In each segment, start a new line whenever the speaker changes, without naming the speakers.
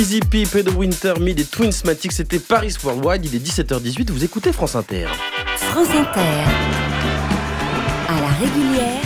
Easy P, Pedro Winter, Mid et Twinsmatic, c'était Paris Worldwide, il est 17h18, vous écoutez France Inter.
France Inter, à la régulière,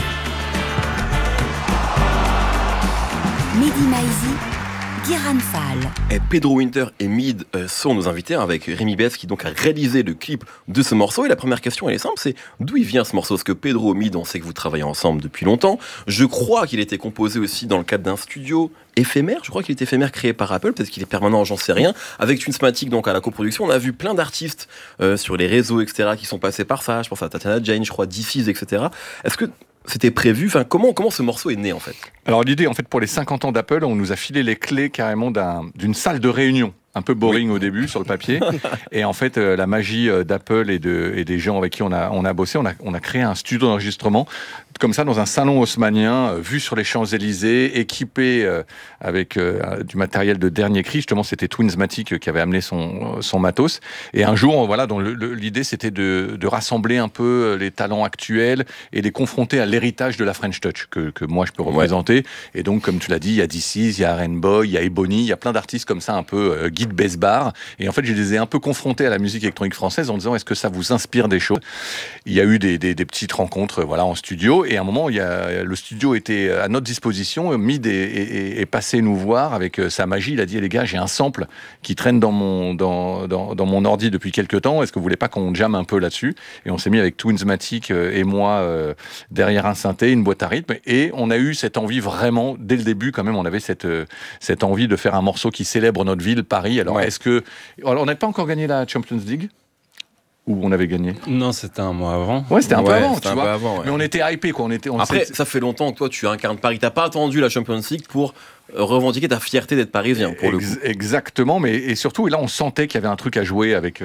Mehdi Maizi, Guérin Fall.
Et Pedro Winter et Mid sont nos invités avec Rémi Bess qui donc a réalisé le clip de ce morceau. Et la première question, elle est simple, c'est d'où il vient ce morceau? Parce que Pedro et Mid, on sait que vous travaillez ensemble depuis longtemps. Je crois qu'il était composé aussi dans le cadre d'un studio éphémère. Je crois qu'il est éphémère créé par Apple, peut-être qu'il est permanent, j'en sais rien. Avec Twinsmatic, donc à la coproduction, on a vu plein d'artistes sur les réseaux, etc., qui sont passés par ça. Je pense à Tatiana Jane, je crois, DC's, etc. Est-ce que c'était prévu? Enfin, comment ce morceau est né, en fait?
Alors l'idée, en fait, pour les 50 ans d'Apple, on nous a filé les clés carrément d'une salle de réunion. Un peu boring au début sur le papier. Et en fait, la magie d'Apple et des gens avec qui on a bossé, on a créé un studio d'enregistrement comme ça dans un salon haussmannien, vu sur les Champs-Élysées, équipé avec du matériel de dernier cri. Justement, c'était Twinsmatic qui avait amené son matos. Et un jour, voilà, dont l'idée c'était de rassembler un peu les talents actuels et les confronter à l'héritage de la French Touch que moi je peux représenter. Et donc, comme tu l'as dit, il y a DC's, il y a Rainbow, il y a Ebony, il y a plein d'artistes comme ça un peu Guy de Besbar. Et en fait, je les ai un peu confrontés à la musique électronique française en disant, est-ce que ça vous inspire des choses? Il y a eu des petites rencontres, voilà, en studio. Et à un moment, le studio était à notre disposition. Mid est passé nous voir avec sa magie. Il a dit, les gars, j'ai un sample qui traîne dans mon ordi depuis quelques temps. Est-ce que vous voulez pas qu'on jamme un peu là-dessus? Et on s'est mis avec Twinsmatic et moi derrière un synthé, une boîte à rythme. Et on a eu cette envie vraiment, dès le début quand même, on avait cette envie de faire un morceau qui célèbre notre ville, Paris. Alors, on n'a pas encore gagné la Champions League? Ou on avait gagné?
Non, c'était un mois avant.
Ouais, c'était un peu avant, tu vois.
Avant,
Mais on était hypés, quoi.
Après, ça fait longtemps que toi, tu incarnes Paris. T'as pas attendu la Champions League pour revendiquer ta fierté d'être parisien, pour le coup.
Exactement, et surtout, là, on sentait qu'il y avait un truc à jouer avec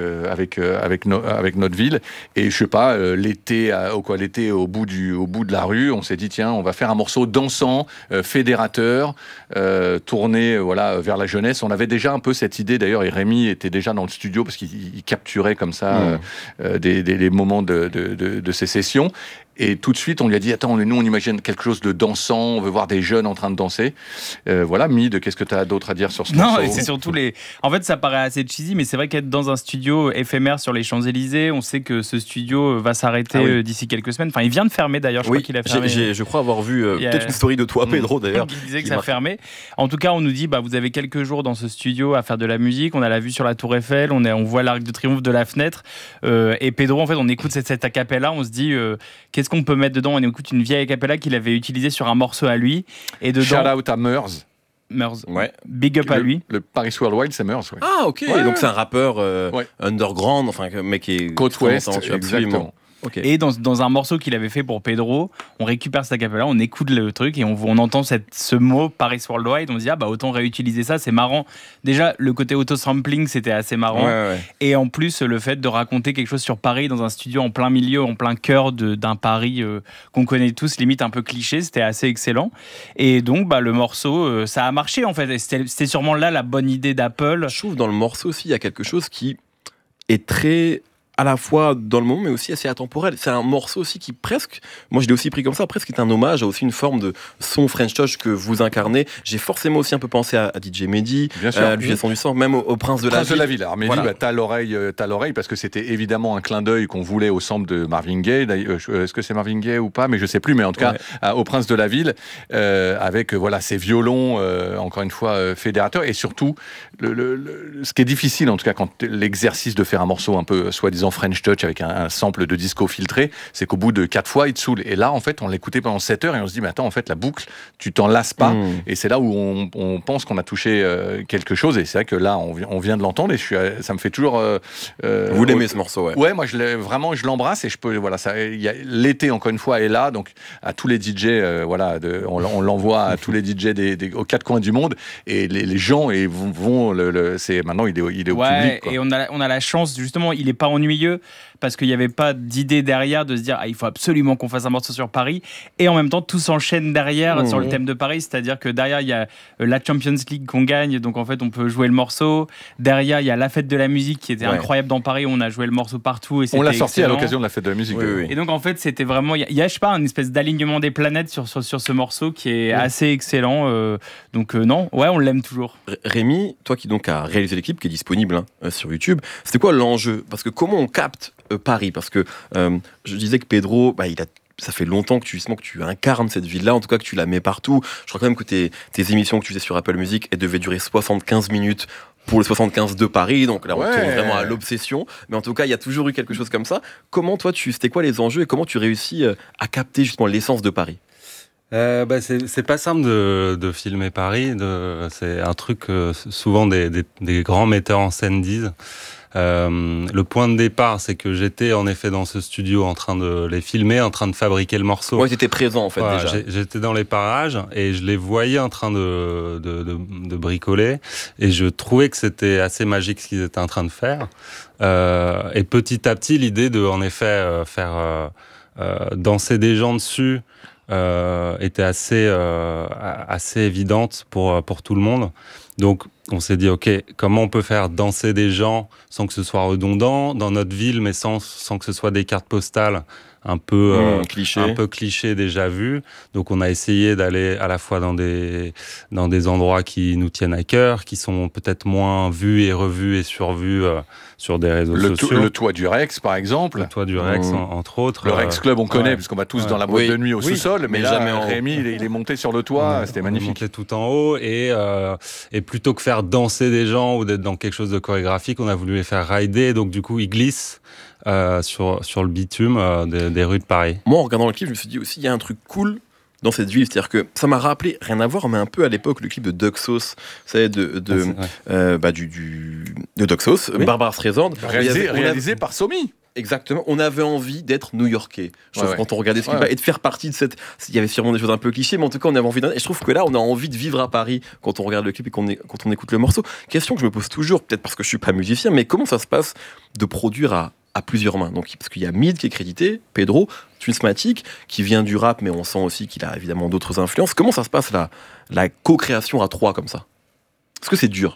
notre ville. Et je sais pas, l'été au bout de la rue, on s'est dit, tiens, on va faire un morceau dansant, fédérateur, tourné, vers la jeunesse. On avait déjà un peu cette idée, d'ailleurs, et Rémi était déjà dans le studio parce qu'il capturait comme ça des moments de ces sessions. Et tout de suite, on lui a dit, attends, nous, on imagine quelque chose de dansant, on veut voir des jeunes en train de danser. Voilà, Mid, qu'est-ce que tu as d'autre à dire sur ce morceau?
Non, c'est surtout En fait, ça paraît assez cheesy, mais c'est vrai qu'être dans un studio éphémère sur les Champs-Élysées, on sait que ce studio va s'arrêter d'ici quelques semaines. Enfin, il vient de fermer, d'ailleurs, je crois qu'il a fermé.
Je crois avoir vu peut-être une story de toi, Pedro, d'ailleurs.
Qui disait que ça fermait. En tout cas, on nous dit, vous avez quelques jours dans ce studio à faire de la musique, on a la vue sur la Tour Eiffel, on voit l'Arc de Triomphe de la fenêtre, et Pedro, en fait, on écoute cette acapella, on se dit, qu'est-ce qu'on peut mettre dedans? On écoute une vieille acapella qu'il avait utilisée sur un morceau à lui. Et dedans,
shout out à Meurs.
Ouais. Big up à lui.
Le Paris Worldwide, c'est Meurs. Ouais.
Ah, ok. Donc c'est un rappeur underground, enfin, mec qui est
côte ouest,
absolument.
Okay. Et dans un morceau qu'il avait fait pour Pedro, on récupère cette acapella, on écoute le truc et on entend ce mot Paris Worldwide, on se dit autant réutiliser ça, c'est marrant. Déjà le côté auto-sampling, c'était assez marrant. Et en plus le fait de raconter quelque chose sur Paris dans un studio en plein milieu, en plein cœur d'un Paris qu'on connaît tous, limite un peu cliché, c'était assez excellent. Et donc le morceau, ça a marché en fait. Et c'était sûrement là la bonne idée d'Apple.
Je trouve dans le morceau aussi, il y a quelque chose qui est très à la fois dans le moment mais aussi assez atemporel. C'est un morceau aussi qui presque, moi je l'ai aussi pris comme ça, presque est un hommage à aussi une forme de son French Touch que vous incarnez. J'ai forcément aussi un peu pensé à DJ Mehdi, à lui du sang, même au Prince de la Ville.
Alors Mehdi, t'as l'oreille parce que c'était évidemment un clin d'œil qu'on voulait au sample de Marvin Gaye. Est-ce que c'est Marvin Gaye ou pas? Mais je sais plus. Mais en tout cas, au Prince de la Ville, avec ces violons, encore une fois fédérateurs, et surtout ce qui est difficile en tout cas quand l'exercice de faire un morceau un peu soi-disant French Touch avec un sample de disco filtré, c'est qu'au bout de 4 fois, il te saoule. Et là, en fait, on l'écoutait pendant 7 heures et on se dit, mais attends, en fait, la boucle, tu t'en lasses pas. Et c'est là où on pense qu'on a touché quelque chose. Et c'est vrai que là, on vient de l'entendre et ça me fait toujours...
Vous l'aimez ce morceau,
Ouais, moi, je l'embrasse et je peux... l'été, encore une fois, est là. Donc, à tous les DJ, on l'envoie à tous les DJ aux 4 coins du monde. Et les gens vont... maintenant, il est au public.
Et on a la chance, justement, il est pas ennuyeux parce qu'il n'y avait pas d'idée derrière de se dire il faut absolument qu'on fasse un morceau sur Paris, et en même temps tout s'enchaîne derrière sur le thème de Paris, c'est-à-dire que derrière il y a la Champions League qu'on gagne, donc en fait on peut jouer le morceau, derrière il y a la fête de la musique qui était incroyable dans Paris, on a joué le morceau partout et c'était
on l'a sorti
excellent.
à l'occasion de la fête de la musique.
Oui.
Et donc en fait c'était vraiment, il y a je sais pas, une espèce d'alignement des planètes sur ce morceau qui est assez excellent, donc non, on l'aime toujours.
Rémi, toi qui donc a réalisé l'équipe, qui est disponible sur YouTube, c'était quoi l'enjeu? Parce que comment on capte Paris? Parce que je disais que Pedro, ça fait longtemps que tu incarnes cette ville-là, en tout cas que tu la mets partout. Je crois quand même que tes émissions que tu faisais sur Apple Music, elles devaient durer 75 minutes pour le 75 de Paris, donc là on tourne vraiment à l'obsession, mais en tout cas il y a toujours eu quelque chose comme ça. Comment toi, c'était quoi les enjeux et comment tu réussis à capter justement l'essence de Paris?
C'est pas simple de filmer Paris. C'est un truc que souvent des grands metteurs en scène disent. Le point de départ, c'est que j'étais en effet dans ce studio en train de les filmer, en train de fabriquer le morceau.
Ouais, t'étais présent en fait déjà.
J'étais dans les parages et je les voyais en train de bricoler et je trouvais que c'était assez magique ce qu'ils étaient en train de faire. Et petit à petit, l'idée de en effet faire danser des gens dessus était assez évidente pour tout le monde. Donc, on s'est dit, OK, comment on peut faire danser des gens sans que ce soit redondant dans notre ville, mais sans que ce soit des cartes postales un peu cliché déjà vues. Donc, on a essayé d'aller à la fois dans des endroits qui nous tiennent à cœur, qui sont peut-être moins vus et revus et survus sur des réseaux sociaux.
Le toit du Rex, par exemple.
Le toit du Rex, entre autres.
Le Rex Club, on connaît, puisqu'on va tous dans la boîte de nuit au sous-sol, mais là,
jamais
Rémi, il est monté sur le toit, c'était magnifique.
Il est monté tout en haut, et plutôt que faire danser des gens ou d'être dans quelque chose de chorégraphique, on a voulu les faire rider, donc du coup, ils glissent sur le bitume des rues de Paris.
Moi, en regardant le clip, je me suis dit aussi, il y a un truc cool dans cette ville, c'est-à-dire que ça m'a rappelé, rien à voir, mais un peu à l'époque, le clip de Duck Sauce, de Duck Sauce, Barbara Streisand.
Réalisé par Somi.
Exactement, on avait envie d'être new-yorkais. Je trouve quand on regardait ce clip et de faire partie de cette. Il y avait sûrement des choses un peu clichés, mais en tout cas, on avait envie. Et je trouve que là, on a envie de vivre à Paris quand on regarde le clip et quand on écoute le morceau. Question que je me pose toujours, peut-être parce que je suis pas musicien, mais comment ça se passe de produire à plusieurs mains? Donc, parce qu'il y a Mid qui est crédité, Pedro, Twinsmatic, qui vient du rap, mais on sent aussi qu'il a évidemment d'autres influences. Comment ça se passe la co-création à trois comme ça? Est-ce que c'est dur?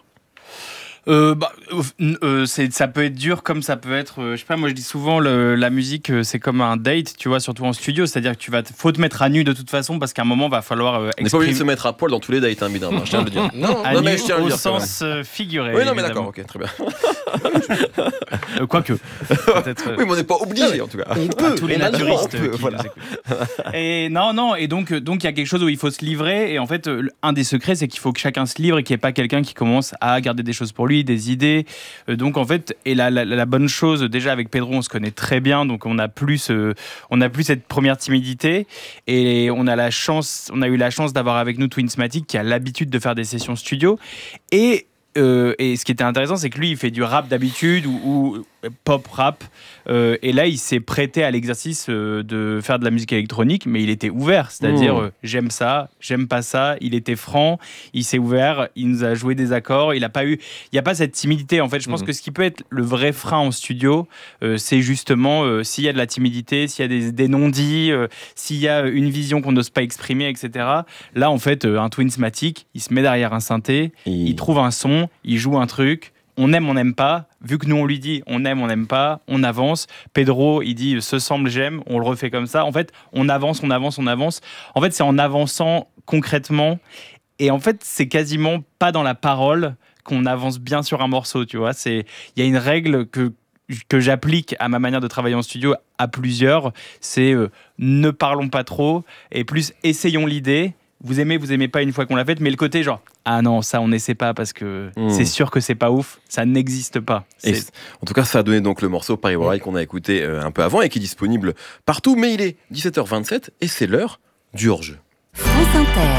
Ça peut être dur comme ça peut être. Je sais pas, moi je dis souvent la musique c'est comme un date, tu vois, surtout en studio. C'est-à-dire que faut te mettre à nu de toute façon parce qu'à un moment va falloir.
On n'est pas obligé de se mettre à poil dans tous les dates, Midin. Je tiens à le dire.
Non, mais je tiens à le dire. Au sens figuré.
Oui, non, mais d'accord, ok, très bien.
Quoique.
Oui, mais on n'est pas obligé en tout cas.
On peut. Tous les naturistes qui nous écoutent. Et non, et donc il y a quelque chose où il faut se livrer. Et en fait, un des secrets, c'est qu'il faut que chacun se livre et qu'il n'y ait pas quelqu'un qui commence à garder des choses pour lui, des idées. Donc en fait, et la bonne chose, déjà avec Pedro, on se connaît très bien, donc on a plus cette première timidité. Et on a eu la chance d'avoir avec nous Twinsmatic qui a l'habitude de faire des sessions studio. Et ce qui était intéressant, c'est que lui, il fait du rap d'habitude ou pop rap. Et là, il s'est prêté à l'exercice de faire de la musique électronique, mais il était ouvert. C'est-à-dire, j'aime ça, j'aime pas ça. Il était franc, il s'est ouvert, il nous a joué des accords. Il n'y a pas cette timidité. En fait, je pense que ce qui peut être le vrai frein en studio, c'est justement s'il y a de la timidité, s'il y a des non-dits, s'il y a une vision qu'on n'ose pas exprimer, etc. Là, en fait, un Twinsmatic, il se met derrière un synthé, il trouve un son, il joue un truc. On aime, on n'aime pas. Vu que nous, on lui dit on aime, on n'aime pas, on avance. Pedro, il dit ce semble, j'aime, on le refait comme ça. En fait, on avance. En fait, c'est en avançant concrètement. Et en fait, c'est quasiment pas dans la parole qu'on avance bien sur un morceau, tu vois. Il y a une règle que j'applique à ma manière de travailler en studio à plusieurs. C'est ne parlons pas trop et plus essayons l'idée. Vous aimez pas une fois qu'on l'a faite, mais le côté genre ah non, ça on n'essaie pas parce que c'est sûr que c'est pas ouf, ça n'existe pas.
En tout cas, ça a donné donc le morceau Paris Worldwide qu'on a écouté un peu avant et qui est disponible partout, mais il est 17h27 et c'est l'heure du hors-jeu.
France Inter.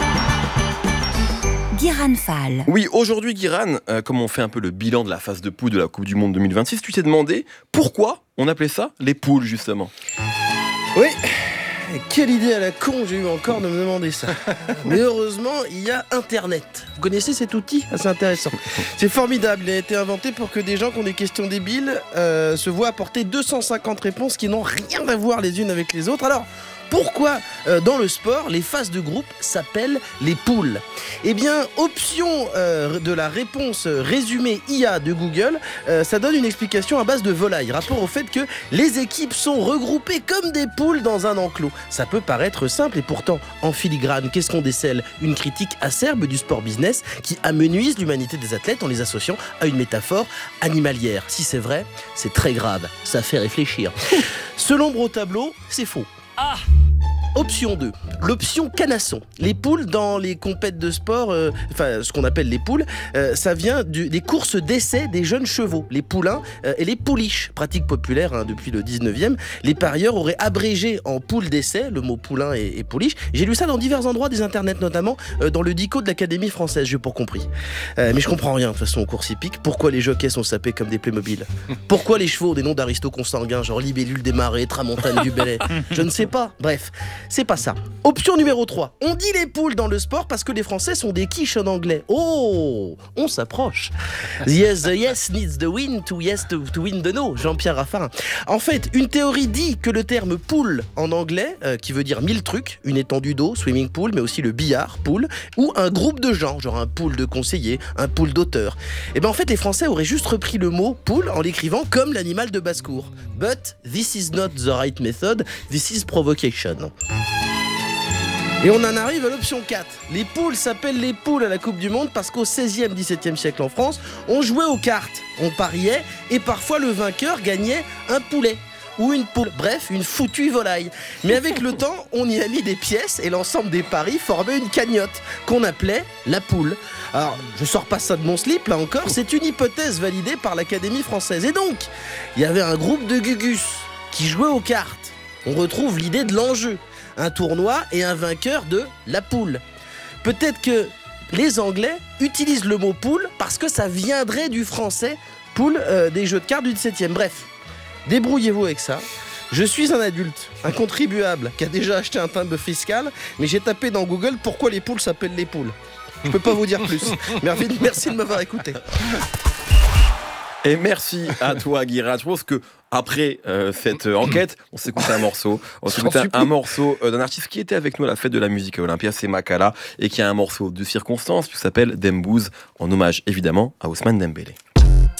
Guiran Fall.
Oui, aujourd'hui Guiran, comme on fait un peu le bilan de la phase de poule de la Coupe du Monde 2026, tu t'es demandé pourquoi on appelait ça les poules justement.
Oui. Quelle idée à la con j'ai eu encore de me demander ça. Mais heureusement, il y a Internet. Vous connaissez cet outil? C'est intéressant. C'est formidable. Il a été inventé pour que des gens qui ont des questions débiles se voient apporter 250 réponses qui n'ont rien à voir les unes avec les autres. Alors, pourquoi dans le sport, les phases de groupe s'appellent les poules? Eh bien, option de la réponse résumée IA de Google, ça donne une explication à base de volaille, rapport au fait que les équipes sont regroupées comme des poules dans un enclos. Ça peut paraître simple et pourtant, en filigrane, qu'est-ce qu'on décèle? Une critique acerbe du sport business qui amenuise l'humanité des athlètes en les associant à une métaphore animalière. Si c'est vrai, c'est très grave, ça fait réfléchir. Selon l'ombre au tableau, c'est faux. Option 2, l'option canasson. Les poules dans les compètes de sport, ce qu'on appelle les poules, ça vient des courses d'essai des jeunes chevaux, les poulains et les pouliches. Pratique populaire depuis le 19e. Les parieurs auraient abrégé en poule d'essai le mot poulain et pouliche. J'ai lu ça dans divers endroits des internets, notamment dans le dico de l'Académie française, j'ai pas compris. Mais je comprends rien de toute façon aux courses hippiques. Pourquoi les jockeys sont sapés comme des Playmobil? Pourquoi les chevaux ont des noms d'aristos consanguins, genre Libellule des Marais, Tramontane du Bellay? Je ne sais pas. Bref. C'est pas ça. Option numéro 3. On dit les poules dans le sport parce que les Français sont des quiches en anglais. Oh, on s'approche. Yes, the yes needs the win to yes to win the no. Jean-Pierre Raffarin. En fait, une théorie dit que le terme pool en anglais, qui veut dire 1000 trucs, une étendue d'eau, swimming pool, mais aussi le billard, pool, ou un groupe de gens, genre un pool de conseillers, un pool d'auteurs. Et ben en fait, les Français auraient juste repris le mot pool en l'écrivant comme l'animal de basse-cour. But this is not the right method, this is provocation. Et on en arrive à l'option 4. Les poules s'appellent les poules à la Coupe du Monde parce qu'au 16e, 17e siècle en France, on jouait aux cartes, on pariait et parfois le vainqueur gagnait un poulet ou une poule, bref, une foutue volaille. Mais avec le temps, on y a mis des pièces et l'ensemble des paris formait une cagnotte qu'on appelait la poule. Alors, je sors pas ça de mon slip, là encore, c'est une hypothèse validée par l'Académie française. Et donc, il y avait un groupe de gugus qui jouait aux cartes. On retrouve l'idée de l'enjeu. Un tournoi et un vainqueur de la poule. Peut-être que les Anglais utilisent le mot poule parce que ça viendrait du français poule des jeux de cartes du 17e. Bref, débrouillez-vous avec ça. Je suis un adulte, un contribuable qui a déjà acheté un timbre fiscal, mais j'ai tapé dans Google pourquoi les poules s'appellent les poules. Je peux pas vous dire plus. Merci de m'avoir écouté.
Et merci à toi, Guiraud. Je pense que après cette enquête, on s'écoute un morceau. On s'écoute un morceau d'un artiste qui était avec nous à la fête de la musique à Olympia, c'est Makala, et qui a un morceau de circonstance qui s'appelle Dembouz, en hommage évidemment à Ousmane Dembélé.